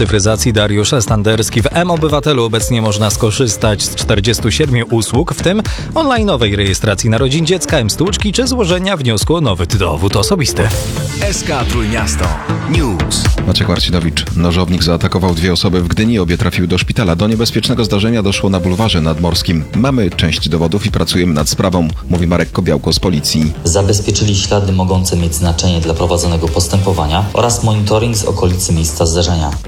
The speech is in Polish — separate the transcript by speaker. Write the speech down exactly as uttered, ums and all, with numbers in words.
Speaker 1: cyfryzacji Dariusz Standerski. W M-Obywatelu obecnie można skorzystać z czterdziestu siedmiu usług, w tym online'owej rejestracji narodzin dziecka, M-Stłuczki czy złożenia wniosku o nowy dowód osobisty.
Speaker 2: S K Trójmiasto News.
Speaker 3: Maciek Marcinowicz. Nożownik zaatakował dwie osoby w Gdyni, obie trafiły do szpitala. Do niebezpiecznego zdarzenia doszło na bulwarze nadmorskim. Mamy część dowodów i pracujemy nad sprawą, mówi Marek Kobiałko z policji.
Speaker 4: Zabezpieczyli ślady mogące mieć znaczenie dla prowadzonego postępowania oraz monitoring z okolicy miejsca zdarzenia.